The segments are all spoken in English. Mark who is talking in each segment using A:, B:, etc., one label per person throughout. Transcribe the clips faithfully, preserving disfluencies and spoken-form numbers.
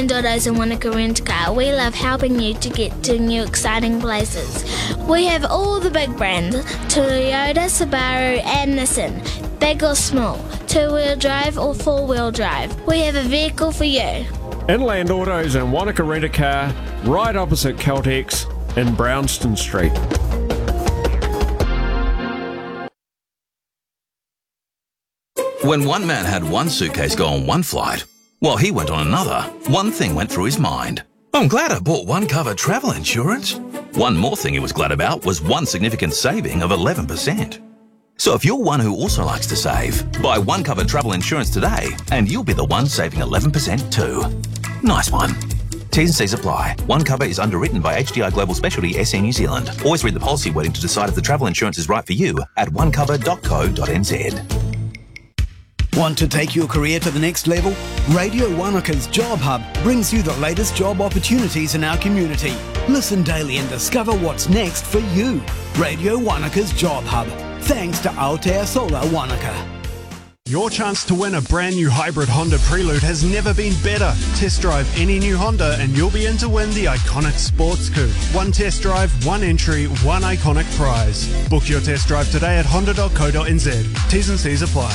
A: Land Autos and Wanaka Rent a Car, we love helping you to get to new exciting places. We have all the big brands, Toyota, Subaru and Nissan, big or small, two-wheel drive or four-wheel drive. We have a vehicle for you.
B: Inland Autos and Wanaka Rent a Car, right opposite Caltex in Brownston Street.
C: When one man had one suitcase go on one flight, while he went on another, one thing went through his mind. I'm glad I bought One Cover travel insurance. One more thing he was glad about was one significant saving of eleven percent. So if you're one who also likes to save, buy One Cover travel insurance today and you'll be the one saving eleven percent too. Nice one. T's and C's apply. One Cover is underwritten by H D I Global Specialty S C New Zealand. Always read the policy wording to decide if the travel insurance is right for you at one cover dot co dot n z.
D: Want to take your career to the next level? Radio Wanaka's Job Hub brings you the latest job opportunities in our community. Listen daily and discover what's next for you. Radio Wanaka's Job Hub. Thanks to Aotea Solar Wanaka.
E: Your chance to win a brand new hybrid Honda Prelude has never been better. Test drive any new Honda and you'll be in to win the iconic Sports Coupe. One test drive, one entry, one iconic prize. Book your test drive today at honda dot co dot n z. T's and C's apply.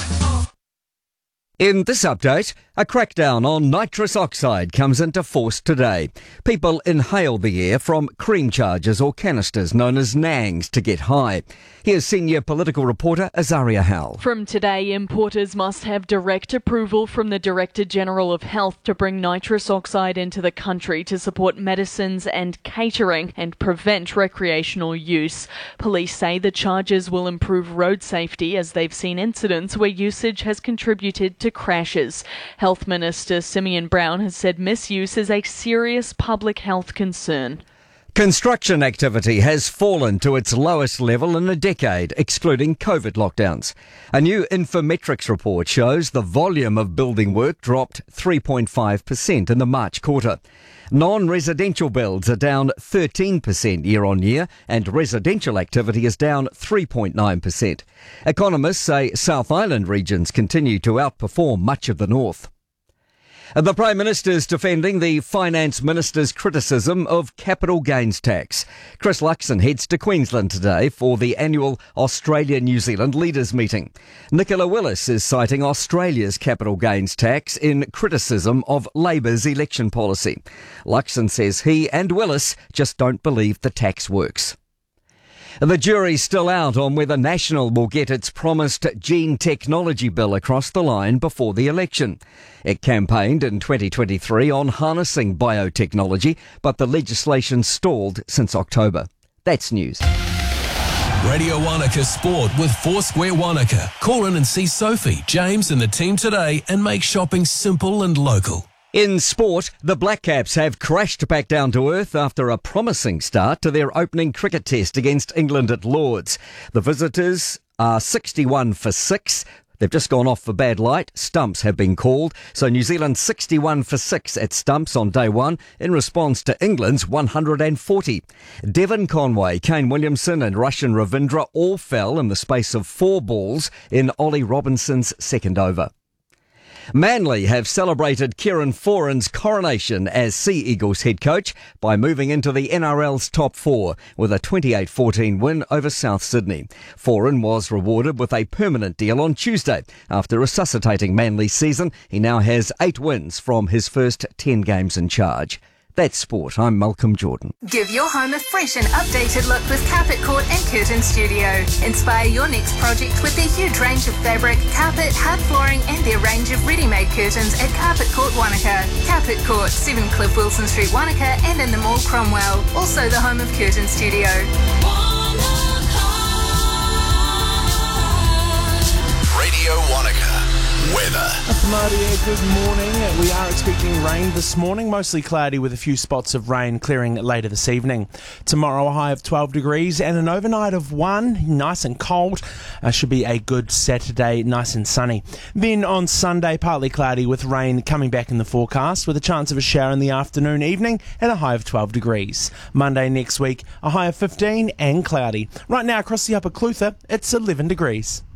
F: In this update, a crackdown on nitrous oxide comes into force today. People inhale the air from cream charges or canisters known as nangs to get high. Here's senior political reporter Azaria Howell.
G: From today, importers must have direct approval from the Director General of Health to bring nitrous oxide into the country to support medicines and catering and prevent recreational use. Police say the charges will improve road safety as they've seen incidents where usage has contributed to crashes. Health Minister Simeon Brown has said misuse is a serious public health concern.
F: Construction activity has fallen to its lowest level in a decade, excluding COVID lockdowns. A new Infometrics report shows the volume of building work dropped three point five percent in the March quarter. Non-residential builds are down thirteen percent year on year and residential activity is down three point nine percent. Economists say South Island regions continue to outperform much of the north. The Prime Minister is defending the Finance Minister's criticism of capital gains tax. Chris Luxon heads to Queensland today for the annual Australia-New Zealand Leaders Meeting. Nicola Willis is citing Australia's capital gains tax in criticism of Labor's election policy. Luxon says he and Willis just don't believe the tax works. The jury's still out on whether National will get its promised gene technology bill across the line before the election. It campaigned in twenty twenty-three on harnessing biotechnology, but the legislation stalled since October. That's news.
H: Radio Wanaka Sport with Foursquare Wanaka. Call in and see Sophie, James and the team today and make shopping simple and local.
F: In sport, the Black Caps have crashed back down to earth after a promising start to their opening cricket test against England at Lords. The visitors are sixty-one for six. They've just gone off for bad light. Stumps have been called. So New Zealand sixty-one for six at stumps on day one in response to England's one hundred forty. Devon Conway, Kane Williamson and Russian Ravindra all fell in the space of four balls in Ollie Robinson's second over. Manly have celebrated Kieran Foran's coronation as Sea Eagles head coach by moving into the N R L's top four with a twenty-eight fourteen win over South Sydney. Foran was rewarded with a permanent deal on Tuesday. After resuscitating Manly's season, he now has eight wins from his first ten games in charge. That's sport. I'm Malcolm Jordan.
I: Give your home a fresh and updated look with Carpet Court and Curtain Studio. Inspire your next project with their huge range of fabric, carpet, hard flooring and their range of ready-made curtains at Carpet Court Wanaka. Carpet Court, seven Cliff Wilson Street, Wanaka and in the Mall, Cromwell. Also the home of Curtain Studio.
H: Radio Wanaka. Weather.
J: Maria, good morning. We are expecting rain this morning, mostly cloudy with a few spots of rain clearing later this evening. Tomorrow a high of twelve degrees and an overnight of one, nice and cold. Uh, should be a good Saturday, nice and sunny. Then on Sunday, partly cloudy with rain coming back in the forecast with a chance of a shower in the afternoon, evening and a high of twelve degrees. Monday next week, a high of fifteen and cloudy. Right now across the Upper Clutha, it's eleven degrees.